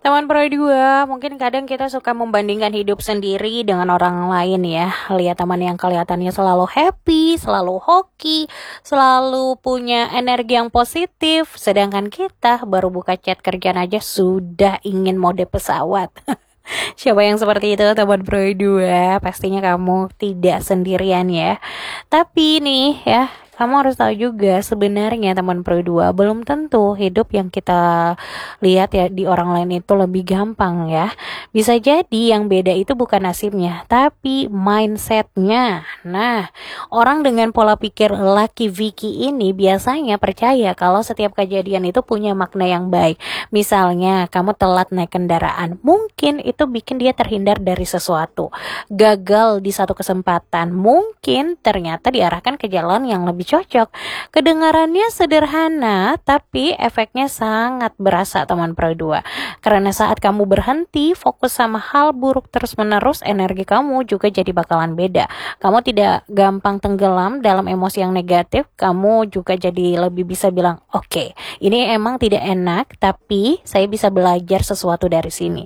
Teman Pro 2, mungkin kadang kita suka membandingkan hidup sendiri dengan orang lain ya. Lihat teman yang kelihatannya selalu happy, selalu hoki, selalu punya energi yang positif. Sedangkan kita baru buka chat kerjaan aja sudah ingin mode pesawat. Siapa yang seperti itu teman Pro 2? Pastinya kamu tidak sendirian ya. Tapi nih ya, kamu harus tahu juga sebenarnya teman Pro 2 belum tentu hidup yang kita lihat ya di orang lain itu lebih gampang ya. Bisa jadi yang beda itu bukan nasibnya, tapi mindsetnya. Nah, orang dengan pola pikir Lucky Vicky ini biasanya percaya kalau setiap kejadian itu punya makna yang baik. Misalnya kamu telat naik kendaraan, mungkin itu bikin dia terhindar dari sesuatu. Gagal di satu kesempatan, mungkin ternyata diarahkan ke jalan yang lebih cocok. Kedengarannya sederhana, tapi efeknya sangat berasa teman Pro 2. Karena saat kamu berhenti fokus sama hal buruk terus-menerus, energi kamu juga jadi bakalan beda. Kamu tidak gampang tenggelam dalam emosi yang negatif, kamu juga jadi lebih bisa bilang, oke, ini emang tidak enak, tapi saya bisa belajar sesuatu dari sini.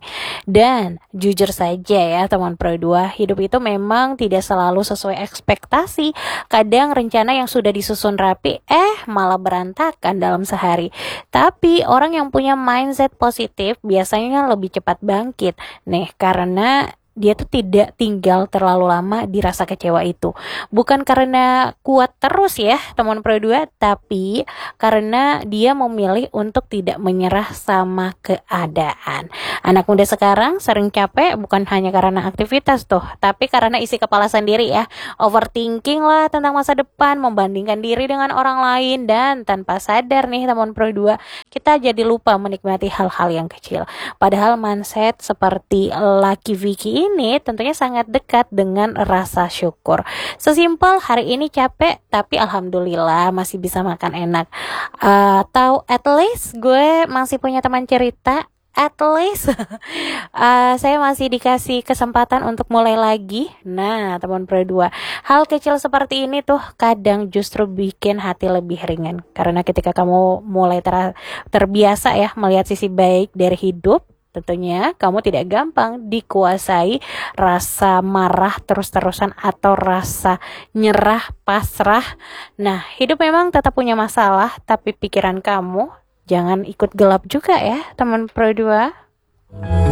Dan jujur saja ya teman Pro 2, hidup itu memang tidak selalu sesuai ekspektasi. Kadang rencana yang sudah disusun rapi malah berantakan dalam sehari. Tapi orang yang punya mindset positif biasanya lebih cepat bangkit nih, karena dia tuh tidak tinggal terlalu lama di rasa kecewa itu. Bukan karena kuat terus ya teman Pro 2, tapi karena dia memilih untuk tidak menyerah sama keadaan. Anak muda sekarang sering capek bukan hanya karena aktivitas tuh, tapi karena isi kepala sendiri ya. Overthinking lah tentang masa depan, membandingkan diri dengan orang lain, dan tanpa sadar nih teman Pro 2, kita jadi lupa menikmati hal-hal yang kecil. Padahal mindset seperti Lucky Vicky ini tentunya sangat dekat dengan rasa syukur. Sesimpel hari ini capek, tapi alhamdulillah masih bisa makan enak. Atau at least gue masih punya teman cerita. At least saya masih dikasih kesempatan untuk mulai lagi. Nah teman Pro 2, hal kecil seperti ini tuh kadang justru bikin hati lebih ringan. Karena ketika kamu mulai terbiasa ya melihat sisi baik dari hidup, tentunya kamu tidak gampang dikuasai rasa marah terus-terusan atau rasa nyerah, pasrah. Nah, hidup memang tetap punya masalah, tapi pikiran kamu jangan ikut gelap juga ya, teman Pro 2.